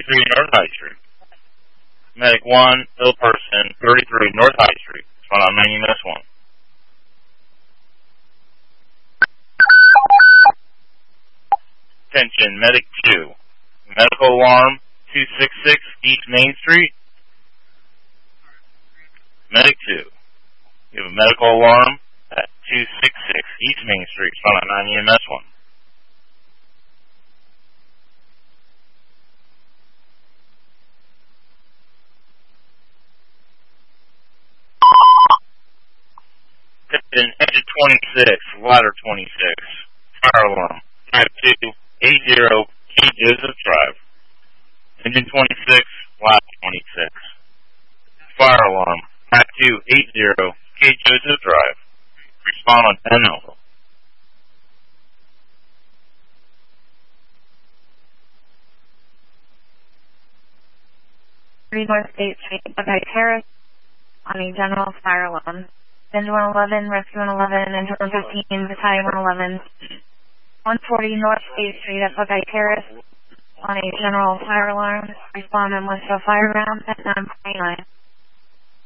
33 North High Street. Medic 1, ill person, 33 North High Street. Respond on 9 EMS 1. Attention, Medic 2. Medical alarm 266 East Main Street. Medic 2. You have a medical alarm at 266 East Main Street. Respond on 9 EMS 1. Engine 26, ladder 26, fire alarm, 5280 K. Joseph Drive. Engine 26, ladder 26, fire alarm, 5280 K. Joseph Drive. Respond on 10 Alpha. North State Street, Buckeye Terrace, on a general fire alarm. Engine 111, Rescue 111, Engine 115, Battalion 111. 140 North State Street at Buckeye Terrace, on a general fire alarm. Respond and list a fire ground at 9.9.